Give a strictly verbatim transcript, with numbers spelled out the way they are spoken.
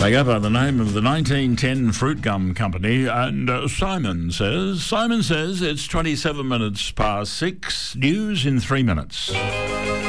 They go by the name of the nineteen ten Fruit Gum Company, and uh, Simon says, Simon says it's twenty-seven minutes past six, news in three minutes.